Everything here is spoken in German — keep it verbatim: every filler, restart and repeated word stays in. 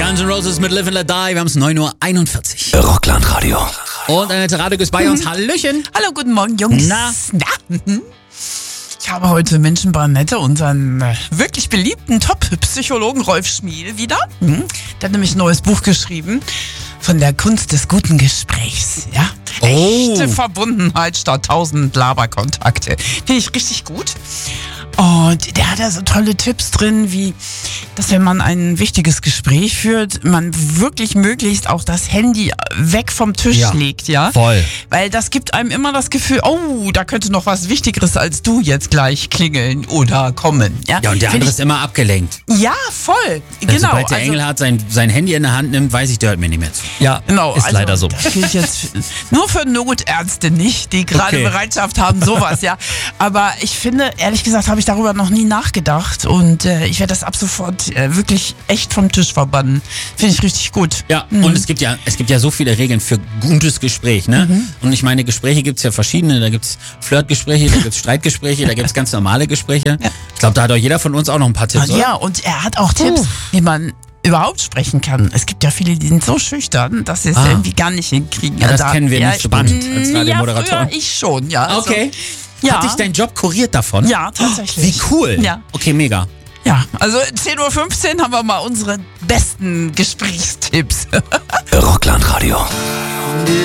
Guns N' Roses mit Live and Let Die. Wir haben es neun Uhr einundvierzig. Rockland-Radio. Und Annette Radek ist bei uns. Hallöchen. Hallo, guten Morgen, Jungs. Na? Na? Mhm. Ich habe heute Menschen bei Annette, unseren äh, wirklich beliebten Top-Psychologen Rolf Schmiel wieder. Mhm. Der hat nämlich ein neues Buch geschrieben von der Kunst des guten Gesprächs. Ja? Oh. Echte Verbundenheit statt tausend Laberkontakte. Finde ich richtig gut. Und der hat da so tolle Tipps drin, wie, dass wenn man ein wichtiges Gespräch führt, man wirklich möglichst auch das Handy weg vom Tisch Ja, legt, ja? voll. Weil das gibt einem immer das Gefühl, oh, da könnte noch was Wichtigeres als du jetzt gleich klingeln oder kommen. Ja, Ja, und der Find andere ich, ist immer abgelenkt. Ja, voll. Also, Genau. sobald der also- Engel hat sein, sein Handy in der Hand nimmt, weiß ich, der hört mir nicht mehr zu. Ja, Genau, ist also, leider so. Das gilt jetzt nur für Notärzte nicht, die gerade Okay. Bereitschaft haben, sowas, ja. Aber ich finde, ehrlich gesagt, habe ich darüber noch nie nachgedacht und äh, ich werde das ab sofort äh, wirklich echt vom Tisch verbannen. Finde ich richtig gut. Ja, und es gibt ja, es gibt ja so viele Regeln für gutes Gespräch, ne? Und ich meine, Gespräche gibt's ja verschiedene. Da gibt's Flirtgespräche, da gibt's Streitgespräche, da gibt's ganz normale Gespräche. Ich glaube, da hat auch jeder von uns auch noch ein paar Tipps, Und oder? ja, und er hat auch Tipps, wie man überhaupt sprechen kann. Es gibt ja viele, die sind so schüchtern, dass sie es Ah. irgendwie gar nicht hinkriegen. Ja, das Da- kennen wir ja, nicht so gut als Ja, Radiomoderatoren. früher ich schon, ja. Also, Okay. Ja. Hat dich dein Job kuriert davon? Ja, tatsächlich. Wie cool. Ja. Okay, mega. Ja, also zehn Uhr fünfzehn haben wir mal unsere besten Gesprächstipps. Rockland-Radio.